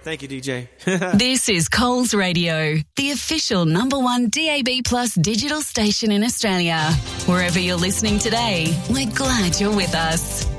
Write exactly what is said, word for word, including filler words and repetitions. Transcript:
Thank you, D J. This is Coles Radio, the official number one D A B Plus digital station in Australia. Wherever you're listening today, we're glad you're with us.